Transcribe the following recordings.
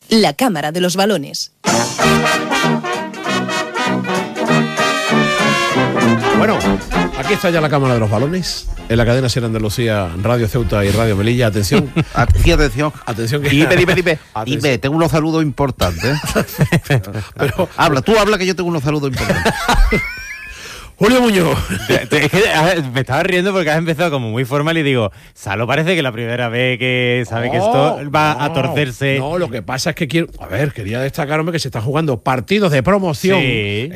La Cámara de los Balones. Bueno, aquí está ya la Cámara de los Balones, en la cadena Ser Andalucía, Radio Ceuta y Radio Melilla. Atención. Atención. Atención que... Dime, tengo unos saludos importantes. Pero habla que yo tengo unos saludos importantes. Julio Muñoz. Me estaba riendo porque has empezado como muy formal y digo, Salo parece que la primera vez que sabe que esto va a torcerse. No, lo que pasa es que quería destacarme que se están jugando partidos de promoción. Sí.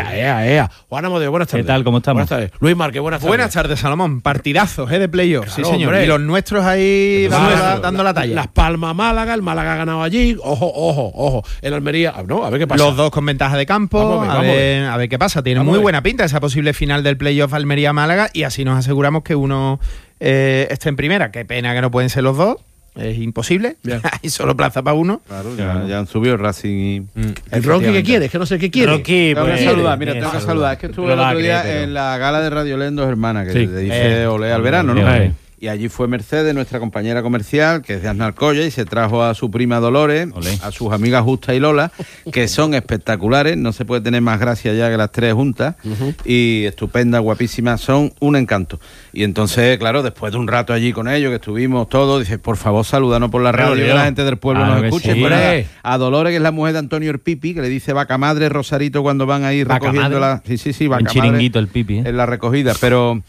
Juan Amadeo, buenas tardes. ¿Qué tal? ¿Cómo estamos? Buenas tardes. Luis Márquez, buenas tardes. Buenas tardes, Salomón. Partidazos, de playoff. Claro, Sí, señor. hombre. Y los nuestros ahí dando la talla. Las Palmas, Málaga, el Málaga ha ganado allí. Ojo. El Almería, no, a ver qué pasa. Los dos con ventaja de campo. Vamos A ver qué pasa. Tiene muy buena pinta esa posible final del playoff Almería-Málaga y así nos aseguramos que uno esté en primera. Qué pena que no pueden ser los dos. Es imposible. Hay solo plaza para uno. Claro, ya han subido Racing y... ¿El Rocky qué quiere? Es que no sé qué quiere. Rocky, Tengo que pues, saludar, tengo que saludar. Es que estuve el otro día en la gala de Radio Lendos, hermana, que le dice Olé al verano, ¿no? Y allí fue Mercedes, nuestra compañera comercial, que es de Aznalcóllar, y se trajo a su prima Dolores, a sus amigas Justa y Lola, que son espectaculares, no se puede tener más gracia ya que las tres juntas, y estupendas, guapísimas, son un encanto. Y entonces, claro, después de un rato allí con ellos, que estuvimos todos, dice, por favor, salúdanos por la radio, que la gente del pueblo nos escuche. Sí. A Dolores, que es la mujer de Antonio el Pipi, que le dice vaca madre, Rosarito, cuando van a ir recogiendo la... Sí, vaca madre. Chiringuito el Pipi, En la recogida, pero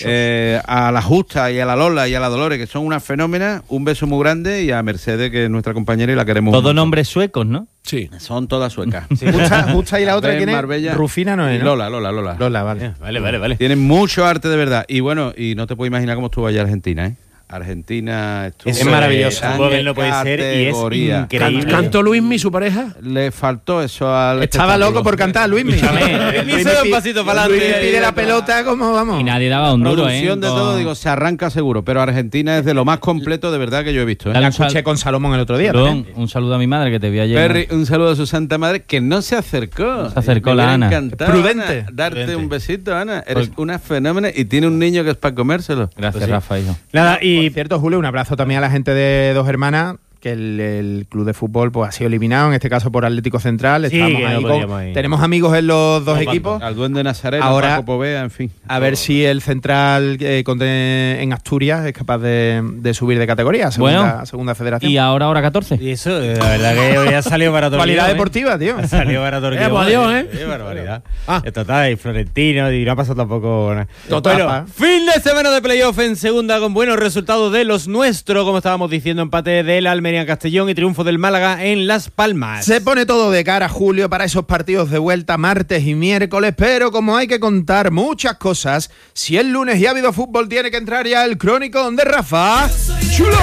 a la Justa y a la Lola y a la Dolores, que son unas fenómenas, un beso muy grande, y a Mercedes, que es nuestra compañera y la queremos Todos mucho. nombres suecos, ¿no? Sí. Son todas suecas. Justa y la otra, ¿quién es? Marbella, Rufina no es, ¿no? Lola. Lola, vale. Vale. Tienen mucho arte de verdad. Y bueno, y no te puedo imaginar cómo estuvo allá Argentina, ¿eh? Argentina estuvo... Es maravillosa. No puede ser y es increíble. ¿Cantó Luismi, su pareja? Le faltó eso al... Estaba loco por cantar a Luismi. Luismi se da un pasito para adelante. Luismi pide la pelota como vamos. Y nadie daba un duro, Producción de todo, digo, se arranca seguro. Pero Argentina es de lo más completo de verdad que yo he visto, ¿eh? La escuché con Salomón el otro día. Un saludo a mi madre que te vi ayer. Perry, un saludo a su santa madre, que no se acercó. Se acercó Me la hubiera Ana. encantado, Prudente. Ana, darte un besito, Ana. Eres una fenómena y tiene un niño que es para comérselo. Gracias, Rafa, hijo. Nada, y por cierto, Julio, un abrazo también a la gente de Dos Hermanas, que el club de fútbol pues ha sido eliminado, en este caso por Atlético Central. Sí, Estamos ahí tenemos amigos en los dos equipos. Al duende Nazareno, Ahora, Paco Povea, en fin. A ver si el Central en Asturias es capaz de subir de categoría a segunda federación. Y ahora hora 14. Y eso, la verdad que hoy ha salido para todo. Cualidad deportiva, tío. Ha salido para todo. Adiós, Qué barbaridad. Total, y Florentino, y no ha pasado tampoco. Total. Bueno, fin de semana de playoff en segunda con buenos resultados de los nuestros, como estábamos diciendo, empate del Almería en Castellón y triunfo del Málaga en Las Palmas. Se pone todo de cara, Julio, para esos partidos de vuelta martes y miércoles, pero como hay que contar muchas cosas, si el lunes ya ha habido fútbol, tiene que entrar ya el Cronicón de Rafa Chulo.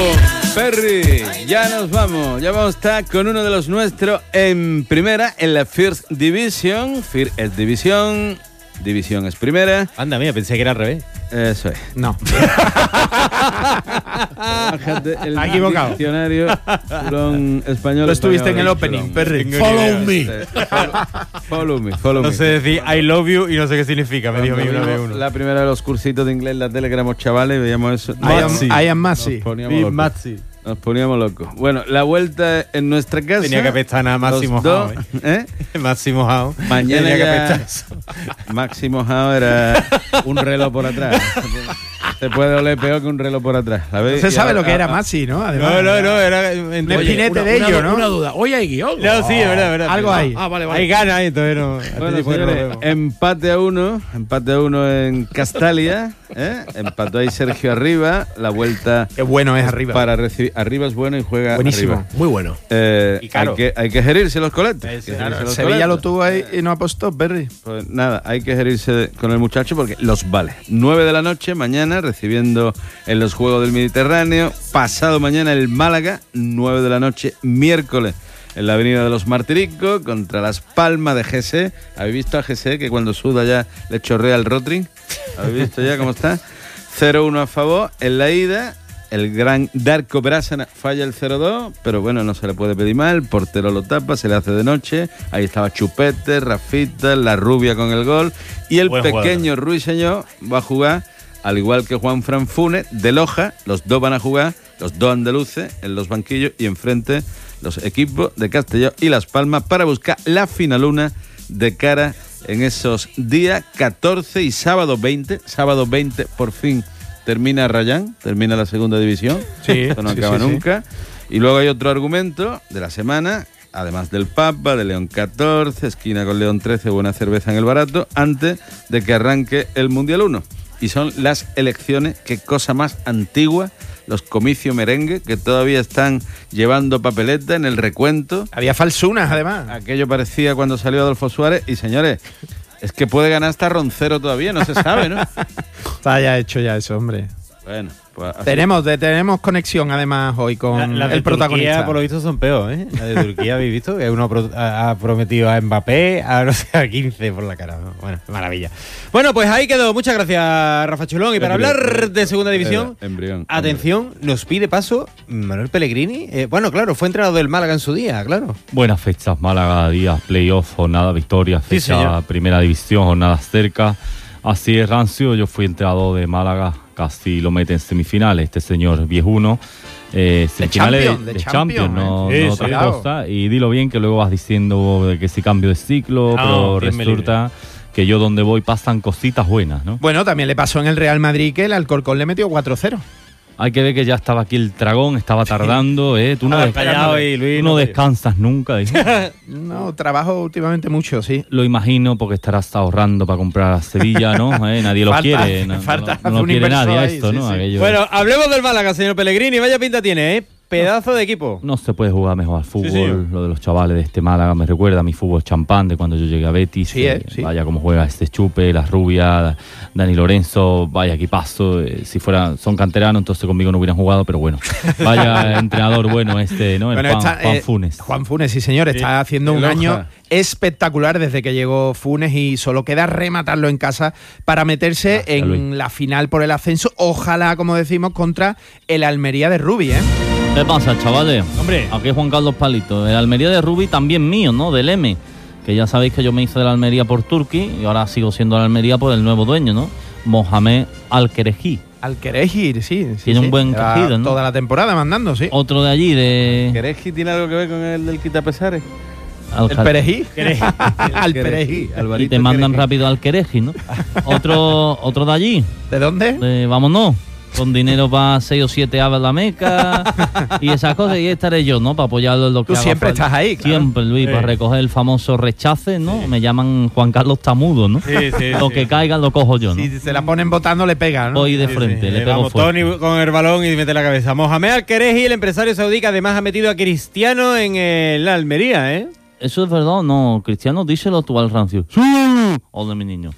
Perry, ya nos vamos. Ya vamos a estar con uno de los nuestros en primera, en la First Division. First es división, división es primera. Anda, mira, pensé que era al revés. Eso es. No. El Ha equivocado. Diccionario español. Lo estuviste en el opening, Perry. Follow me. Follow me. No sé decir I love you y no sé qué significa, me dijo a mí una vez uno. La primera de los cursitos de inglés en la tele, que éramos chavales, veíamos eso. I am Messi. Nos poníamos locos. Bueno, la vuelta en nuestra casa. Tenía que pestañar Máximo Jao. Máximo Jao. Mañana tenía ya... que pestar. Máximo Jao era un reloj por atrás. Se puede oler peor que un reloj por atrás. Se sabe lo que era Messi, ¿no? Además, No, era un espinete de ello, ¿no? Una duda. Hoy hay guión. No, sí, es verdad. Algo hay. Vale. Hay ganas, entonces no. Bueno, señores, empate a uno en Castalia, empató ahí Sergio Arriba, la vuelta. Qué bueno es Arriba. Para recibir, Arriba es bueno y juega buenísimo, Arriba. Muy bueno. Y claro. Hay que gerirse los coletes. Sevilla lo tuvo ahí y no apostó, Perry. Pues nada, hay que gerirse con el muchacho porque los vale. 9 de la noche mañana, recibiendo en los Juegos del Mediterráneo. Pasado mañana el Málaga, 9 de la noche, miércoles, en la Avenida de los Martiricos, contra Las Palmas de GC. ¿Habéis visto a GC que cuando suda ya le chorrea el Rotring? ¿Habéis visto ya cómo está? 0-1 a favor en la ida. El gran Darko Brasana falla el 0-2, pero bueno, no se le puede pedir mal. El portero lo tapa, se le hace de noche. Ahí estaba Chupete, Rafita, la rubia con el gol. Y el pequeño Ruiseñor va a jugar, al igual que Juan Fran Funes, de Loja. Los dos van a jugar, los dos andaluces, en los banquillos. Y enfrente los equipos de Castellón y Las Palmas para buscar la finaluna de cara en esos días 14 y sábado 20. Sábado 20 por fin termina Rayán, termina la segunda división. Sí, Esto no acaba nunca. Y luego hay otro argumento de la semana, además del Papa, de León 14, esquina con León 13, buena cerveza en el barato, antes de que arranque el Mundial 1. Y son las elecciones, qué cosa más antigua, los comicios merengue, que todavía están llevando papeleta en el recuento. Había falsunas, además. Aquello parecía cuando salió Adolfo Suárez. Y señores, es que puede ganar hasta Roncero todavía, no se sabe, ¿no? Está ya hecho ya eso, hombre. Bueno, pues así. Tenemos conexión además hoy con Las de el protagonista. Turquía, por lo visto, son peor, ¿eh? La de Turquía, ¿habéis visto? Que uno ha prometido a Mbappé, a no sé, a 15 por la cara. Bueno, maravilla. Bueno, pues ahí quedó. Muchas gracias, Rafa Chulón. Y para hablar de segunda división, atención, nos pide paso Manuel Pellegrini. Bueno, claro, fue entrenador del Málaga en su día, claro. Buenas fechas, Málaga, días, playoff, jornada, victoria, Sí, fecha, señor. primera división, jornadas cerca. Así es, Rancio, yo fui entrenador de Málaga, casi lo mete en semifinales, este señor viejuno. Semifinales Champions, de de Champions, no, Sí, no sí, otra claro. cosa. Y dilo bien que luego vas diciendo de que si cambio de ciclo, No, pero Dios me resulta que yo donde voy pasan cositas buenas, ¿no? Bueno, también le pasó en el Real Madrid que el Alcorcón le metió 4-0. Hay que ver que ya estaba aquí el dragón, estaba tardando, Tú no, Callado y Luis, tú no no te- descansas nunca. No, trabajo últimamente mucho, sí. Lo imagino porque estarás ahorrando para comprar a Sevilla, ¿no? Nadie lo Falta- quiere. No, falta no lo un quiere inversor nadie a ahí, esto, sí, ¿no? sí. Aquello- Bueno, hablemos del Málaga, señor Pellegrini. Vaya pinta tiene, ¿eh? Pedazo de equipo. No se puede jugar mejor al fútbol. señor. Lo de los chavales de este Málaga me recuerda a mi fútbol champán de cuando yo llegué a Betis. Sí, sí. Vaya cómo juega este Chupe, las rubias, Dani Lorenzo, vaya equipazo. Si son canteranos, entonces conmigo no hubieran jugado, pero bueno. Vaya entrenador bueno este, ¿no? El Bueno, Juan Funes. Juan Funes, sí señor, está haciendo un Loja. año espectacular desde que llegó Funes y solo queda rematarlo en casa para meterse Gracias, en Luis. la final por el ascenso, ojalá, como decimos, contra el Almería de Rubi, ¿eh? ¿Qué pasa, chavales? Hombre. Aquí es Juan Carlos Palito. El Almería de Rubi también mío, ¿no? Del M. Que ya sabéis que yo me hice de la Almería por Turquía y ahora sigo siendo la Almería por el nuevo dueño, ¿no? Mohamed Al-Kereji. Al Querejir, sí. Tiene un buen Lleva cogido, ¿no? Toda la temporada mandando, sí. Otro de allí, de... ¿Queréis tiene algo que ver con el del quitapesares? El Perejí. ¿Queréis? Al Perejí. Y te mandan rápido al Kereji, ¿no? otro de allí, ¿De dónde? vámonos, con dinero para 6 o 7 aves a la Meca y esas cosas, y estaré yo, ¿no? Para apoyarlo en lo que Tú haga siempre falta. estás ahí, claro. Siempre, Luis, para recoger el famoso rechace, ¿no? Me llaman Juan Carlos Tamudo, ¿no? Sí, sí, Lo sí. que caiga lo cojo yo, ¿no? Si se la ponen votando, le pega, ¿no? Voy de Sí, frente, sí. le pego Vamos, fuerte. Tony con el balón y mete la cabeza. Mohamed Al-Kereji, el empresario saudí, que además ha metido a Cristiano en la Almería, ¿eh? ¿Eso es verdad o no? Cristiano, díselo tú al rancio. ¡Sí! Hola, mi niño.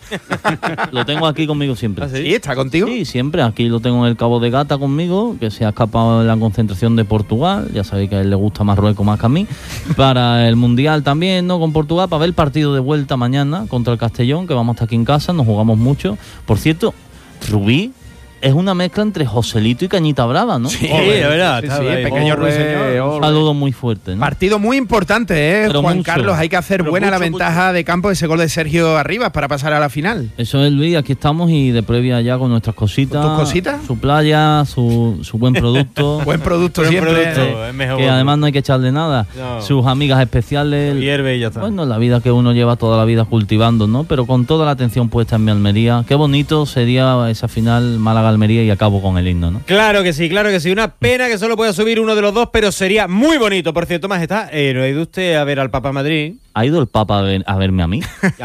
Lo tengo aquí conmigo siempre. ¿Ah, sí? Sí, está contigo. Sí, siempre. Aquí lo tengo en el Cabo de Gata conmigo, que se ha escapado de la concentración de Portugal. Ya sabéis que a él le gusta Marruecos más que a mí. Para el Mundial también, ¿no? Con Portugal, para ver el partido de vuelta mañana contra el Castellón, que vamos a estar aquí en casa, nos jugamos mucho. Por cierto, Rubí es una mezcla entre Joselito y Cañita Brava, ¿no? Sí, de verdad. Sí, está sí, ahí. pequeño ruiseñor. Un saludo muy fuerte, ¿no? Partido muy importante, Pero Juan mucho. Carlos. Hay que hacer Pero buena la mucho, ventaja de campo de ese gol de Sergio Arribas para pasar a la final. Eso es, Luis, aquí estamos y de previa ya con nuestras cositas. ¿Con tus cositas? Su playa, su buen producto. Buen producto Buen siempre. producto. Es mejor. Que además no hay que echarle nada. No. Sus amigas especiales. Hierve y ya está. Bueno, la vida que uno lleva toda la vida cultivando, ¿no? Pero con toda la atención puesta en mi Almería. Qué bonito sería esa final Málaga-Almería y acabo con el himno, ¿no? Claro que sí, claro que sí. Una pena que solo pueda subir uno de los dos, pero sería muy bonito. Por cierto, Majestad, ¿no ha ido usted a ver al Papa Madrid? ¿Ha ido el Papa a verme a mí?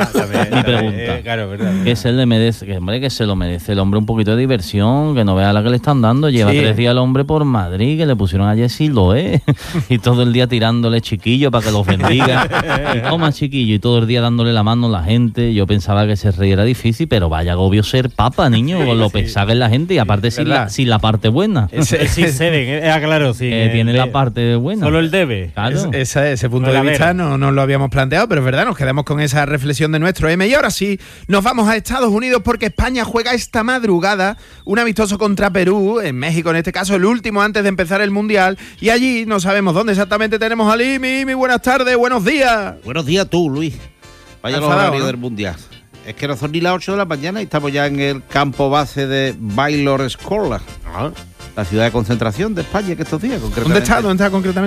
Mi pregunta. Claro, verdad. Que se le merece, que hombre, que se lo merece el hombre un poquito de diversión, que no vea la que le están dando. Lleva Sí. 3 días el hombre por Madrid, que le pusieron a Jessy Loé y todo el día tirándole chiquillo para que los bendiga. Y toma chiquillo, y todo el día dándole la mano a la gente. Yo pensaba que se reía era difícil, pero vaya agobio ser papa, niño, con lo pesada que es la gente y aparte sin ¿Verdad? sin la parte buena. Sí, ceden. Claro, sí. Tiene la parte buena. Solo el debe. Claro. Ese punto No de la vista vera. no lo habíamos planteado, pero es verdad, nos quedamos con esa reflexión de nuestro M. Y ahora sí, nos vamos a Estados Unidos porque España juega esta madrugada un amistoso contra Perú, en México en este caso, el último antes de empezar el Mundial. Y allí no sabemos dónde exactamente tenemos a Limi. Buenas tardes, buenos días. Buenos días tú, Luis. Vaya los Enfadado, horarios ¿no? del Mundial. Es que no son ni las 8 de la mañana y estamos ya en el campo base de Baylor Escola. La ciudad de concentración de España que estos días, concretamente. ¿Dónde está concretamente?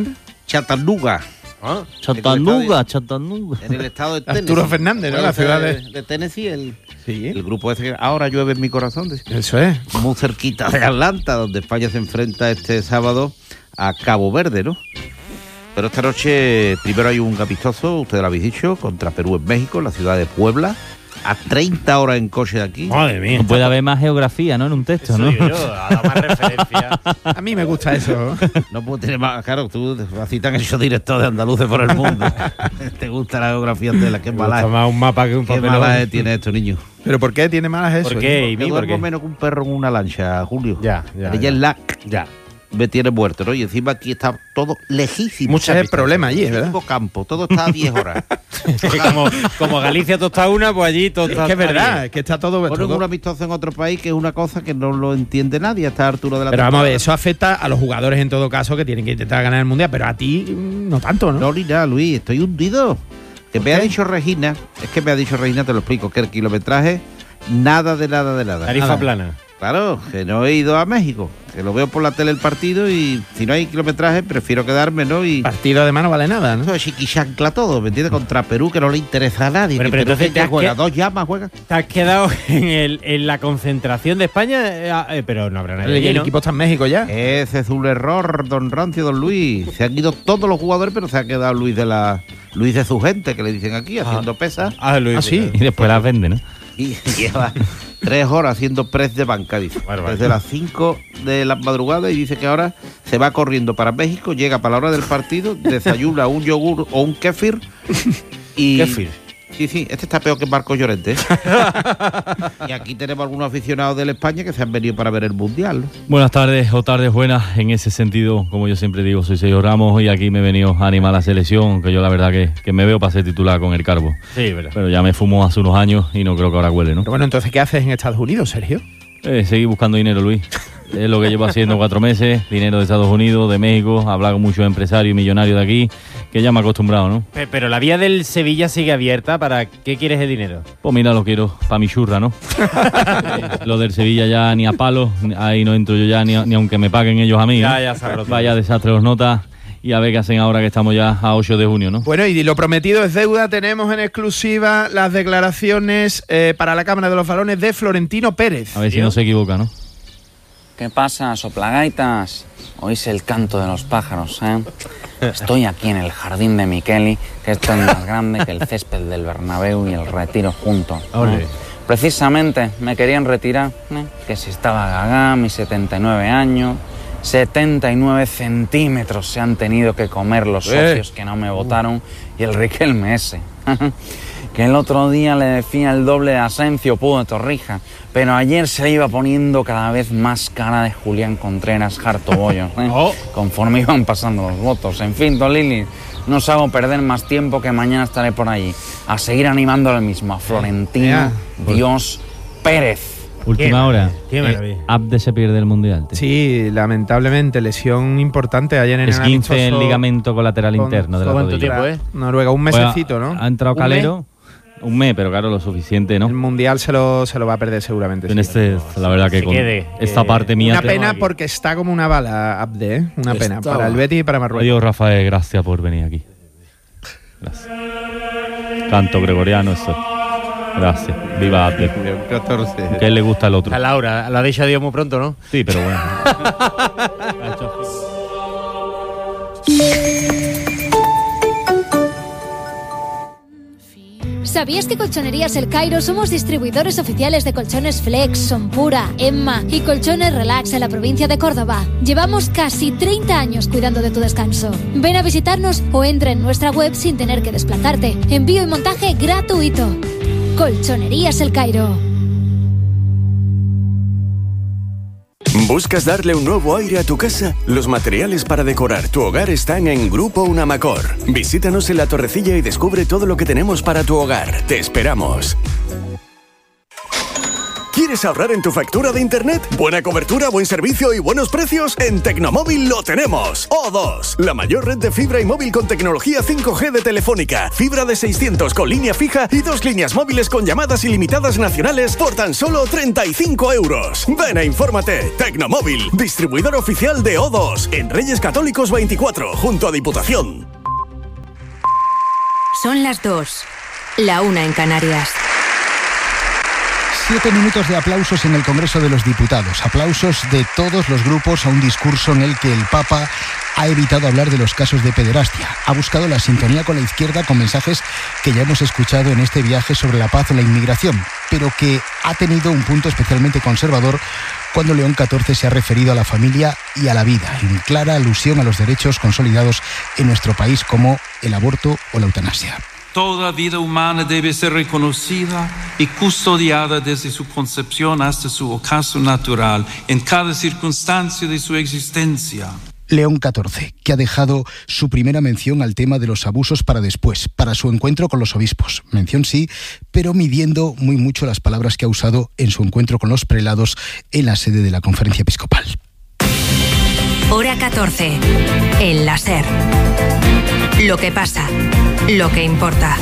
Chattanooga. Chattanooga. En el estado de Tennessee. Arturo Fernández, ¿no? La ciudad de Tennessee, Sí. el grupo ese que ahora llueve en mi corazón. Eso es. Muy cerquita de Atlanta, donde España se enfrenta este sábado a Cabo Verde, ¿no? Pero esta noche primero hay un amistoso, ustedes lo habéis dicho, contra Perú en México, en la ciudad de Puebla, a 30 horas en coche de aquí. Madre mía. No puede haber más geografía, ¿no? En un texto, ¿no? Yo, a dar más referencia. A mí me gusta eso. No puedo tener más, claro, tú así te han hecho director de andaluces por el mundo. Te gusta la geografía de la que Me gusta más un mapa que un Qué papelón. mala tiene esto, niño. ¿Pero por qué tiene malas eso? ¿Por qué? ¿Y Yo mí por duermo qué? menos que un perro en una lancha, Julio. Ya. Ella es la... Ya. Me tiene muerto, ¿no? Y encima aquí está todo lejísimo. Mucho es el problema allí, ¿verdad? Tengo campo, todo está a 10 horas. Que como Galicia todo está una, pues allí todo Es está... que es verdad, es que está todo... Ponen todo- un amistoso en otro país que es una cosa que no lo entiende nadie a esta altura de la Pero vamos a ver, temporada. eso afecta a los jugadores en todo caso que tienen que intentar ganar el Mundial, pero a ti no tanto, ¿no? No, ni nada, Luis, estoy hundido. Que me ha dicho Regina, te lo explico, que el kilometraje, nada de nada. Tarifa Nada. plana. Claro, que no he ido a México, que lo veo por la tele el partido y si no hay kilometraje prefiero quedarme, ¿no? Y Partido además no vale nada, ¿no? eso es chiquichancla todo, ¿me entiendes? Contra Perú, que no le interesa a nadie. Pero que Perú entonces que te has juega, que- 2 llamas juega. ¿Te has quedado en la concentración de España? Pero no habrá nadie El allí, ¿no? equipo está en México ya. Ese es un error, don Rancio, don Luis. Se han ido todos los jugadores, pero se ha quedado Luis de su gente, que le dicen aquí, haciendo pesas. Luis. Ah, sí. Y después las vende, ¿no? Y lleva 3 horas haciendo press de banca, dice. Bárbaro. Desde las 5 de la madrugada y dice que ahora se va corriendo para México, llega para la hora del partido, desayuna un yogur o un kéfir y... Kéfir. Sí, este está peor que Marcos Llorente. ¿eh? Y aquí tenemos algunos aficionados de España que se han venido para ver el Mundial, ¿no? Buenas tardes o tardes buenas. En ese sentido, como yo siempre digo, soy Sergio Ramos y aquí me he venido a animar a la selección, que yo la verdad que me veo para ser titular con el Carbo. Sí, verdad. Pero ya me fumo hace unos años y no creo que ahora huele, ¿no? Pero bueno, entonces, ¿qué haces en Estados Unidos, Sergio? Seguir buscando dinero, Luis. Es lo que llevo haciendo 4 meses, dinero de Estados Unidos, de México, hablar con muchos empresarios y millonarios de aquí, que ya me he acostumbrado, ¿no? Pero la vía del Sevilla sigue abierta. ¿Para qué quieres el dinero? Pues mira, lo quiero para mi churra, ¿no? Lo del Sevilla ya ni a palos, ahí no entro yo ya ni aunque me paguen ellos a mí. ¿eh? Ya se ha roto. Vaya desastre los notas y a ver qué hacen ahora que estamos ya a 8 de junio, ¿no? Bueno, y lo prometido es deuda. Tenemos en exclusiva las declaraciones para la Cámara de los Balones de Florentino Pérez. A ver si no se equivoca, ¿no? ¿Qué pasa, soplagaitas? Oís el canto de los pájaros, ¿eh? Estoy aquí en el jardín de Miqueli, que esto es más grande que el césped del Bernabéu y el Retiro juntos. Ole. Precisamente me querían retirar, que si estaba gaga, mis 79 años, 79 centímetros se han tenido que comer los socios que no me votaron y el Riquelme ese. Que el otro día le decía el doble de Asencio, Pudo de Torrija, pero ayer se le iba poniendo cada vez más cara de Julián Contreras Harto Bollo, conforme iban pasando los votos. En fin, don Lili, no os hago perder más tiempo, que mañana estaré por allí a seguir animando al mismo, a Florentino Dios Pérez. Última hora. Qué maravilla. Abde se pierde el Mundial. tío. Sí, lamentablemente, lesión importante ayer en el Esguince en amistoso ligamento colateral con- interno de la ¿Cuánto rodilla. tiempo, Noruega, un Pues mesecito, ¿no? Ha entrado ¿Un Calero. Un mes, pero claro, lo suficiente, ¿no? El Mundial se lo va a perder seguramente. En sí. la verdad que Se con quede, esta que- parte mía... Una te- pena porque está como una bala, Abde, ¿eh? Una pena. Para el Betis y para Marruecos. Adiós, Rafael, gracias por venir aquí. Gracias. Canto gregoriano, eso. Gracias. Viva Abde. 14. Que a él le gusta el otro. A Laura, la ha dicho adiós muy pronto, ¿no? Sí, pero bueno. ¿Sabías que Colchonerías El Cairo somos distribuidores oficiales de colchones Flex, Sonpura, Emma y colchones Relax en la provincia de Córdoba? Llevamos casi 30 años cuidando de tu descanso. Ven a visitarnos o entra en nuestra web sin tener que desplazarte. Envío y montaje gratuito. Colchonerías El Cairo. ¿Buscas darle un nuevo aire a tu casa? Los materiales para decorar tu hogar están en Grupo Unamacor. Visítanos en La Torrecilla y descubre todo lo que tenemos para tu hogar. Te esperamos. ¿Quieres ahorrar en tu factura de internet? ¿Buena cobertura, buen servicio y buenos precios? En Tecnomóvil lo tenemos. O2, la mayor red de fibra y móvil con tecnología 5G de Telefónica. Fibra de 600 con línea fija y 2 líneas móviles con llamadas ilimitadas nacionales por tan solo 35 euros. Ven e infórmate. Tecnomóvil, distribuidor oficial de O2 en Reyes Católicos 24, junto a Diputación. Son las 2, la 1 en Canarias. 7 minutos de aplausos en el Congreso de los Diputados. Aplausos de todos los grupos a un discurso en el que el Papa ha evitado hablar de los casos de pederastia. Ha buscado la sintonía con la izquierda con mensajes que ya hemos escuchado en este viaje sobre la paz o la inmigración, pero que ha tenido un punto especialmente conservador cuando León XIV se ha referido a la familia y a la vida, en clara alusión a los derechos consolidados en nuestro país como el aborto o la eutanasia. Toda vida humana debe ser reconocida y custodiada desde su concepción hasta su ocaso natural, en cada circunstancia de su existencia. León XIV, que ha dejado su primera mención al tema de los abusos para después, para su encuentro con los obispos. Mención sí, pero midiendo muy mucho las palabras que ha usado en su encuentro con los prelados en la sede de la Conferencia Episcopal. Hora 14, en la SER. Lo que pasa, lo que importa.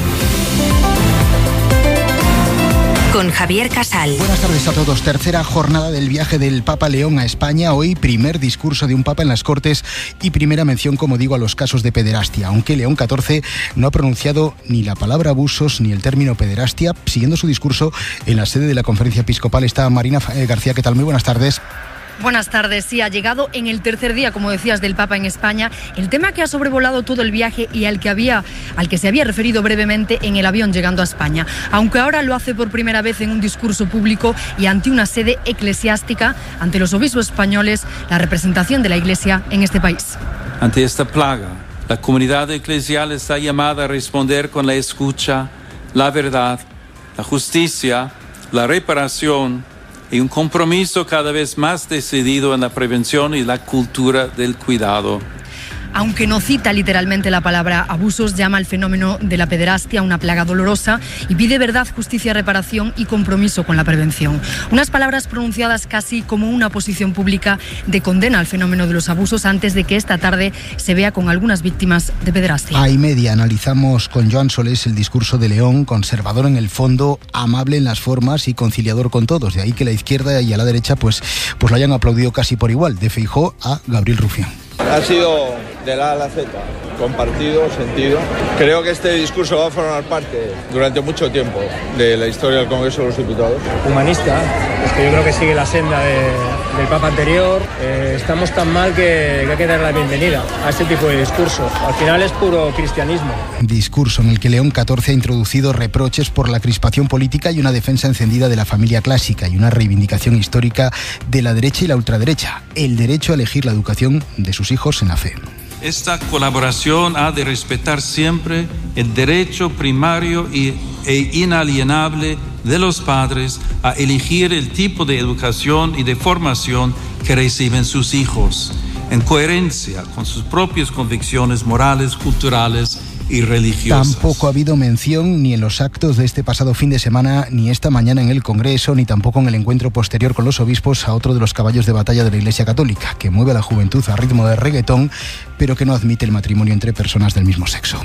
Con Javier Casal. Buenas tardes a todos. Tercera jornada del viaje del Papa León a España. Hoy primer discurso de un Papa en las Cortes y primera mención, como digo, a los casos de pederastia. Aunque León XIV no ha pronunciado ni la palabra abusos ni el término pederastia. Siguiendo su discurso en la sede de la Conferencia Episcopal está Marina García. ¿Qué tal? Muy buenas tardes. Buenas tardes. Sí, ha llegado en el tercer día, como decías, del Papa en España. El tema que ha sobrevolado todo el viaje y al que se había referido brevemente en el avión llegando a España. Aunque ahora lo hace por primera vez en un discurso público y ante una sede eclesiástica, ante los obispos españoles, la representación de la Iglesia en este país. Ante esta plaga, la comunidad eclesial está llamada a responder con la escucha, la verdad, la justicia, la reparación y un compromiso cada vez más decidido en la prevención y la cultura del cuidado. Aunque no cita literalmente la palabra abusos, llama al fenómeno de la pederastia una plaga dolorosa y pide verdad, justicia, reparación y compromiso con la prevención. Unas palabras pronunciadas casi como una posición pública de condena al fenómeno de los abusos antes de que esta tarde se vea con algunas víctimas de pederastia. A y media analizamos con Joan Solés el discurso de León, conservador en el fondo, amable en las formas y conciliador con todos. De ahí que la izquierda y a la derecha pues lo hayan aplaudido casi por igual, de Feijóo a Gabriel Rufián. Ha sido de la A a la Z, compartido, sentido. Creo que este discurso va a formar parte durante mucho tiempo de la historia del Congreso de los Diputados. Humanista, es que yo creo que sigue la senda del Papa anterior. Estamos tan mal que hay que dar la bienvenida a este tipo de discurso. Al final es puro cristianismo. Discurso en el que León XIV ha introducido reproches por la crispación política y una defensa encendida de la familia clásica y una reivindicación histórica de la derecha y la ultraderecha, el derecho a elegir la educación de sus hijos en la fe. Esta colaboración ha de respetar siempre el derecho primario e inalienable de los padres a elegir el tipo de educación y de formación que reciben sus hijos, en coherencia con sus propias convicciones morales, culturales y religiosas. Tampoco ha habido mención ni en los actos de este pasado fin de semana, ni esta mañana en el Congreso, ni tampoco en el encuentro posterior con los obispos a otro de los caballos de batalla de la Iglesia Católica, que mueve a la juventud a ritmo de reggaetón, pero que no admite el matrimonio entre personas del mismo sexo.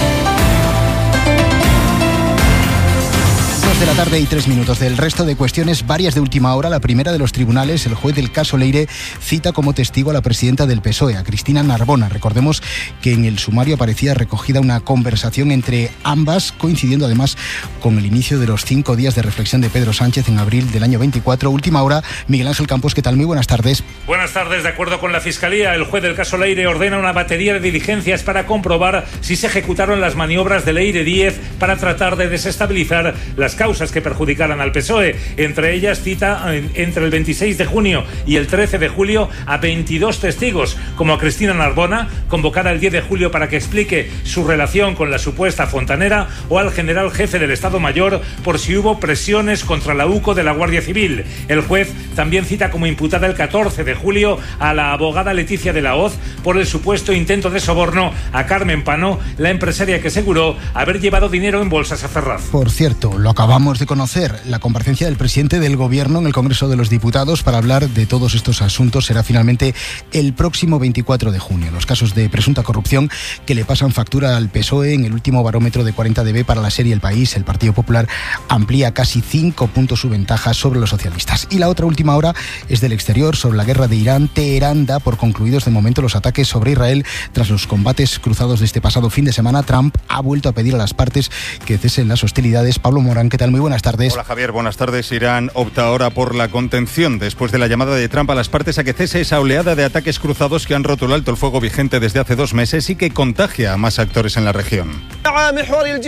2 de la tarde y 3 minutos. Del resto de cuestiones, varias de última hora. La primera de los tribunales, el juez del caso Leire cita como testigo a la presidenta del PSOE, a Cristina Narbona. Recordemos que en el sumario aparecía recogida una conversación entre ambas, coincidiendo además con el inicio de los 5 días de reflexión de Pedro Sánchez en abril del año 24. Última hora, Miguel Ángel Campos, ¿qué tal? Muy buenas tardes. Buenas tardes. De acuerdo con la Fiscalía, el juez del caso Leire ordena una batería de diligencias para comprobar si se ejecutaron las maniobras de Leire 10 para tratar de desestabilizar las causas que perjudicaran al PSOE. Entre ellas cita entre el 26 de junio y el 13 de julio a 22 testigos, como a Cristina Narbona, convocada el 10 de julio para que explique su relación con la supuesta fontanera, o al general jefe del Estado Mayor por si hubo presiones contra la UCO de la Guardia Civil. El juez también cita como imputada el 14 de julio a la abogada Leticia de la Hoz por el supuesto intento de soborno a Carmen Pano, la empresaria que aseguró haber llevado dinero en bolsas a Ferraz. Por cierto, lo acabamos Acabamos de conocer la comparecencia del presidente del Gobierno en el Congreso de los Diputados para hablar de todos estos asuntos. Será finalmente el próximo 24 de junio. Los casos de presunta corrupción que le pasan factura al PSOE. En el último barómetro de 40DB para la serie El País, el Partido Popular amplía casi 5 puntos su ventaja sobre los socialistas. Y la otra última hora es del exterior, sobre la guerra de Irán. Teherán da por concluidos de momento los ataques sobre Israel tras los combates cruzados de este pasado fin de semana. Trump ha vuelto a pedir a las partes que cesen las hostilidades. Pablo Morán, ¿qué tal? Muy buenas tardes. Hola Javier, buenas tardes. Irán opta ahora por la contención después de la llamada de Trump a las partes a que cese esa oleada de ataques cruzados que han roto el alto el fuego vigente desde hace 2 meses y que contagia a más actores en la región.